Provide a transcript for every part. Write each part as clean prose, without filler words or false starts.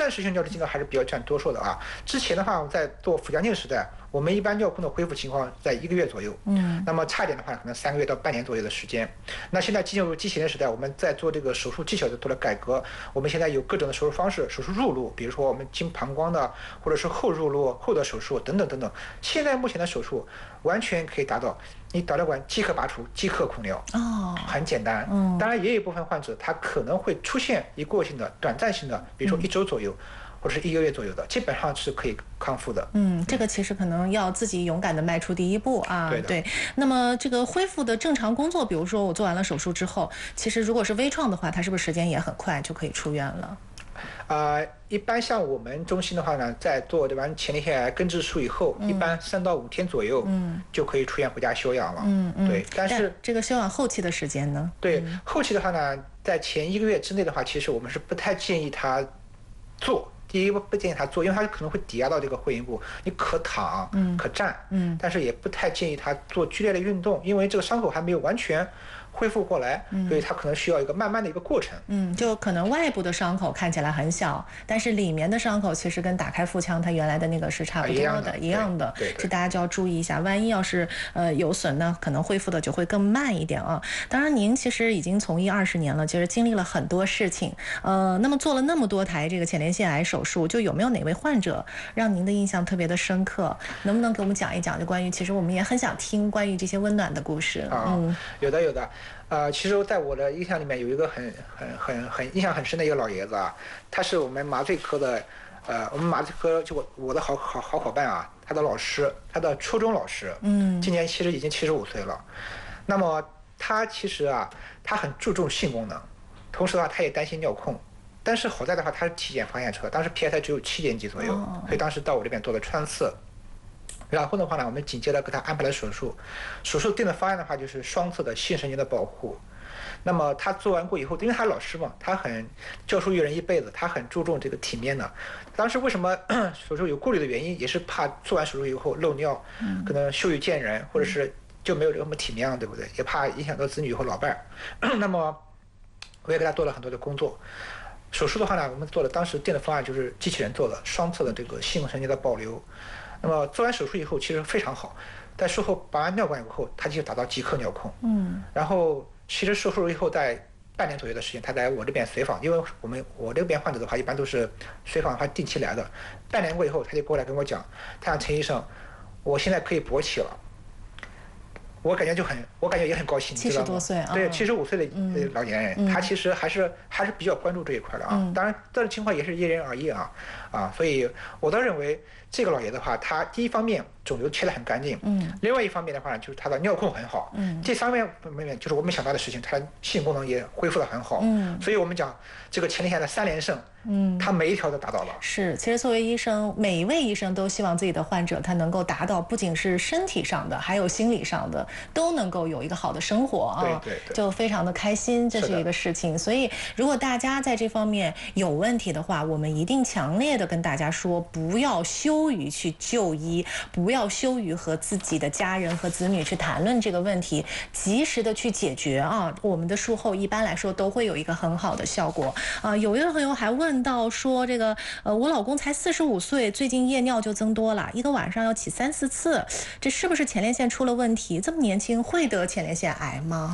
暂时性尿失禁呢还是比较占多数的啊。之前的话，我在做腹腔镜时代，我们一般尿控的恢复情况在1个月左右，那么差一点的话，可能3个月到半年左右的时间。那现在进入机器人时代，我们在做这个手术技巧的做了改革，我们现在有各种的手术方式，手术入路，比如说我们经膀胱的，或者是后入路后的手术等等等等。现在目前的手术完全可以达到你导尿管即刻拔除，即刻控尿，很简单。当然也有一部分患者他可能会出现一过性的、短暂性的，比如说1周左右。或者是1个月左右的，基本上是可以康复的。 这个其实可能要自己勇敢的迈出第一步啊。 对。 那么这个恢复的正常工作，比如说我做完了手术之后，其实如果是微创的话，它是不是时间也很快就可以出院了？ 一般像我们中心的话呢，在做完前列腺癌根治术以后，一般3到5天左右，就可以出院回家休养了。对。但是这个休养后期的时间呢？ 对，后期的话呢，在前1个月之内的话，其实我们是不太建议他做。第一，不建议他做，因为他可能会抵压到这个会阴部，你可躺，可站，但是也不太建议他做剧烈的运动，因为这个伤口还没有完全恢复过来，所以他可能需要一个慢慢的一个过程。 就可能外部的伤口看起来很小，但是里面的伤口其实跟打开腹腔它原来的那个是差不多的，一样的。这大家就要注意一下，万一要是有损呢，可能恢复的就会更慢一点啊。当然，您其实已经从医20年了，其实经历了很多事情，那么做了那么多台这个前列腺癌手术，就有没有哪位患者让您的印象特别的深刻？能不能给我们讲一讲？就关于，其实我们也很想听关于这些温暖的故事。 有的。其实在我的印象里面有一个很印象很深的一个老爷子啊，他是我们麻醉科的，我们麻醉科就我的好伙伴啊，他的老师，他的初中老师，今年其实已经75岁了。那么他其实啊，他很注重性功能，同时的话他也担心尿控，但是好在的话他是体检发现出来，当时 PSA 只有7点几左右，所以当时到我这边做了穿刺。然后的话呢，我们紧接着给他安排了手术，手术定的方案的话就是双侧的性神经的保护。那么他做完过以后，因为他老师嘛，他很教书育人一辈子，他很注重这个体面的。当时为什么手术有顾虑的原因，也是怕做完手术以后漏尿，可能羞于见人，或者是就没有这么体面了，对不对？也怕影响到子女和老伴儿。那么我也给他做了很多的工作。手术的话呢，我们做了当时定的方案就是机器人做的双侧的这个性神经的保留。那么做完手术以后其实非常好，在术后拔完尿管以后，他就达到即刻尿控。然后其实手术以后在半年左右的时间，他在我这边随访，因为我这边患者的话一般都是随访的话定期来的。半年过以后，他就过来跟我讲，他讲陈医生，我现在可以勃起了。我感觉也很高兴 ，70多岁啊， 对，75岁的老年人，他其实还是比较关注这一块的啊。当然，这种情况也是因人而异啊，所以我倒认为这个老爷的话，他第一方面肿瘤切得很干净，另外一方面的话呢，就是他的尿控很好，这3方面就是我没想到的事情，他的性功能也恢复得很好，所以我们讲这个前列腺的3连胜，他每一条都达到了。 是，其实作为医生，每一位医生都希望自己的患者他能够达到不仅是身体上的，还有心理上的，都能够有一个好的生活啊， 对， 就非常的开心，这是一个事情。所以，如果大家在这方面有问题的话，我们一定强烈的跟大家说，不要羞于去就医，不要羞于和自己的家人和子女去谈论这个问题，及时的去解决啊。我们的术后一般来说都会有一个很好的效果啊。有一位朋友还问到说，这个我老公才45岁，最近夜尿就增多了，一个晚上要起3、4次，这是不是前列腺出了问题？这么年轻会得前列腺癌吗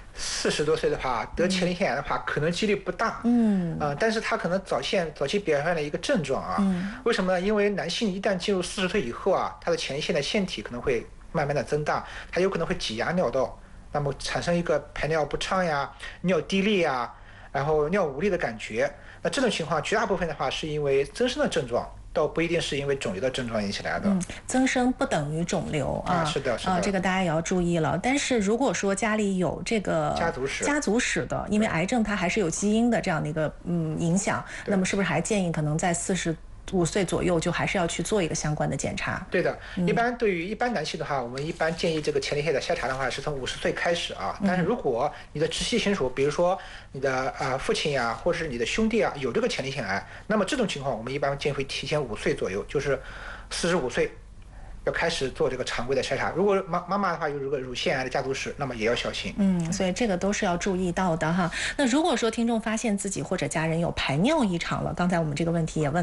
？40多岁的话得前列腺癌的话，可能几率不大，但是他可能早期表现了一个症状啊，为什么呢？因为男性一旦进入40岁以后啊，他的前列腺的腺体可能会慢慢的增大，他有可能会挤压尿道，那么产生一个排尿不畅呀、尿滴沥呀，然后尿无力的感觉。那这种情况绝大部分的话是因为增生的症状，倒不一定是因为肿瘤的症状引起来的。 增生不等于肿瘤啊。 是的。 这个大家也要注意了。但是如果说家里有这个家族史的，因为癌症它还是有基因的这样的一个影响，那么是不是还建议可能在45岁左右就还是要去做一个相关的检查？ 对的，一般对于一般男性的话，我们一般建议这个前列腺的筛查的话是从50岁开始啊。但是如果你的直系亲属，比如说你的父亲呀，或者是你的兄弟啊，有这个前列腺癌，那么这种情况我们一般建议会提前5岁左右，就是45岁要开始做这个常规的筛查。如果妈妈的话有这个乳腺癌的家族史，那么也要小心。 所以这个都是要注意到的哈。那如果说听众发现自己或者家人有排尿异常了，刚才我们这个问题也问